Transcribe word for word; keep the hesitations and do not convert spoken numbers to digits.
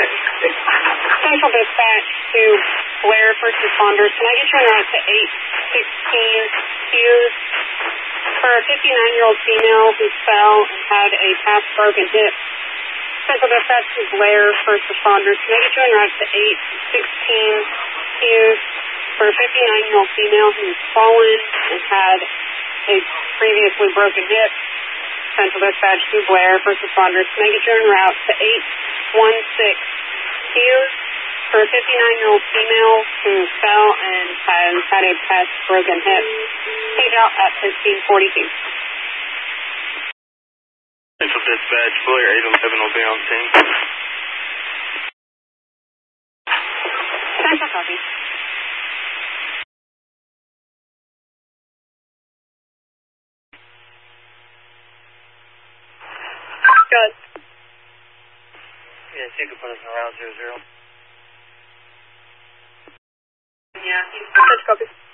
Central dispatch to Blair, first responders. Can I get you en route to eight sixteen Hughes for a fifty-nine-year-old female who fell and had a half broken hip? Central dispatch to Blair, first responders. Can I get you en route to eight sixteen Hughes for a fifty-nine-year-old female who's fallen and had a previously broken hip? Central dispatch to Blair, first responders. Can I get you en route to eight one six Hughes for a fifty-nine-year-old female who fell and has had a past broken hip? Page out at fifteen forty-two. Central dispatch, Blair eight eleven will be on scene. Central copy. Good. Yes, you can put us around zero zero. Yeah, that's copy.